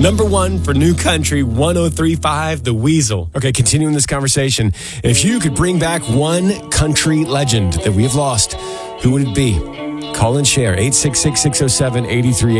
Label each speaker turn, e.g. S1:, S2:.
S1: Number one for New Country 103.5, The Weasel. Okay, continuing this conversation. If you could bring back one country legend that we have lost, who would it be? Call and share 866-607-8380.